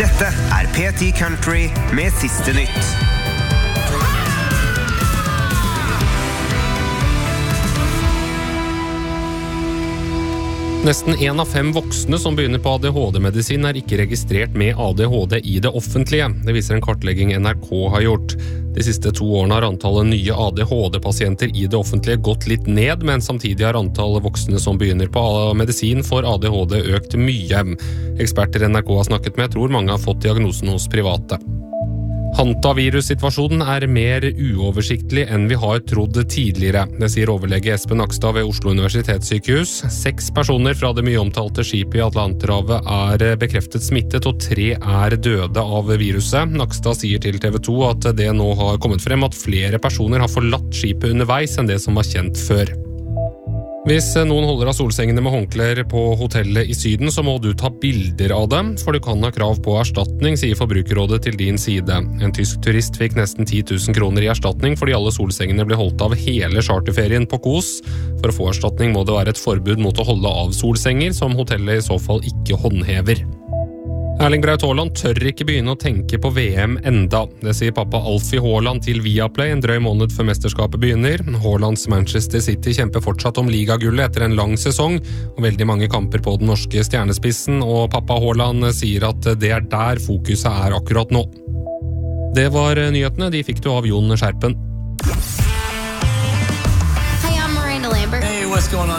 Dette P10 Country med siste nytt. Nesten 1 av 5 voksne som begynner på ADHD-medisin ikke registrert med ADHD i det offentlige. Det viser en kartlegging NRK har gjort. De siste 2 årene har antallet nye ADHD-pasienter i det offentlige gått litt ned, men samtidig har antallet voksne som begynner på medisin for ADHD økt mye. Eksperter NRK har snakket med tror mange har fått diagnosen hos private. Hantavirus-situasjonen mer uoversiktlig enn vi har trodd tidligere. Det sier overlege Espen Nakstad ved Oslo Universitetssykehus. 6 personer fra det mye omtalte skipet i Atlanterhavet bekreftet smittet, og 3 døde av viruset. Nakstad sier til TV 2 at det nå har kommet frem at flere personer har forlatt skipet underveis enn det som var kjent før. Hvis noen holder av solsengene med håndklær på hotellet i Syden, så må du ta bilder av dem, for du kan ha krav på erstatning, sier Forbrukerrådet til din side. En tysk turist fikk nesten 10 000 kroner i erstatning fordi alle solsengene ble holdt av hele charterferien på Kos. For å få erstatning må det være et forbud mot å holde av solsenger, som hotellet i så fall ikke håndhever. Erling Braut Haaland tør ikke begynne å tenke på VM enda. Det sier pappa Alfie Haaland til Viaplay en drøy måned før mesterskapet begynner. Haalands Manchester City kjemper fortsatt om ligagullet etter en lang sesong, og veldig mange kamper på den norske stjernespissen, og pappa Haaland sier at det der fokuset akkurat nå. Det var nyhetene, de fikk du av Jon Skjerpen. Hey, I'm Miranda Lambert. Hey, what's going on?